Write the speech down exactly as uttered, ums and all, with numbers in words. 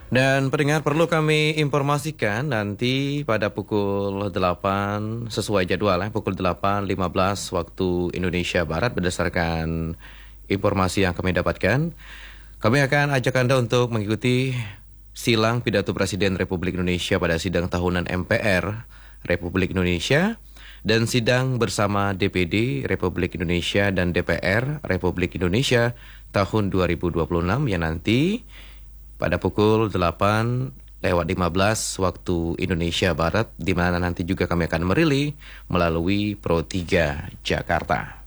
Dan pendengar, perlu kami informasikan nanti pada pukul delapan sesuai jadwal ya, pukul delapan lima belas waktu Indonesia Barat berdasarkan informasi yang kami dapatkan. Kami akan ajak Anda untuk mengikuti silang pidato Presiden Republik Indonesia pada sidang tahunan M P R Republik Indonesia dan sidang bersama D P D Republik Indonesia dan D P R Republik Indonesia tahun dua ribu dua puluh enam yang nanti pada pukul delapan lewat lima belas waktu Indonesia Barat, di mana nanti juga kami akan merilis melalui Pro tiga Jakarta.